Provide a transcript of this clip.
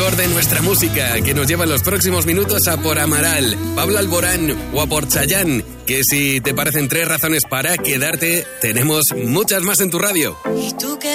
mejor de nuestra música, que nos lleva en los próximos minutos a por Amaral, Pablo Alborán o a por Chayanne, que si te parecen 3 razones para quedarte, tenemos muchas más en tu radio. ¿Y tú qué